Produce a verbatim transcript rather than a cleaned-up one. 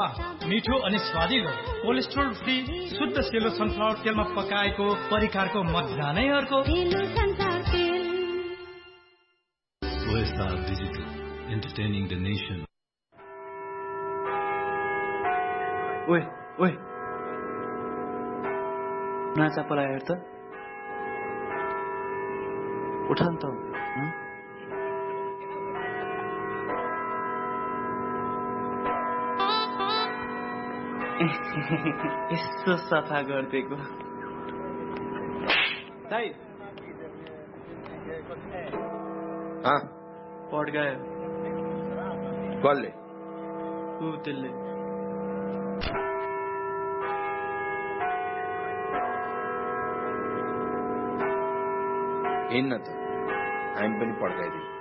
वाह, मिठो अनि स्वादिलो, कोलेस्ट्रोल फ्री शुद्ध सेलो सनफ्लावर तेलमा पकाएको परिकारको मजा नै अर्को। O S R Digital, entertaining the nation. ओए ओए नाचा पला हेर त उठा नि त यस्तो सफा गरिदिएको दाइ हाँ पट गयो कसले ऊ त्यसले हिँड्न त हामी पनि पड्काइदिउँ।